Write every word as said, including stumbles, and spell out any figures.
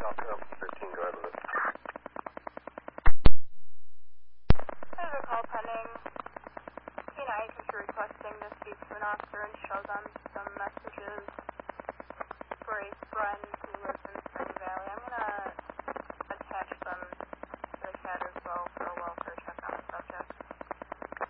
thirteen, go ahead with it. I have a call pending. T and I is requesting to speak to an officer and show them some messages for a friend who lives in Spring Valley. I'm gonna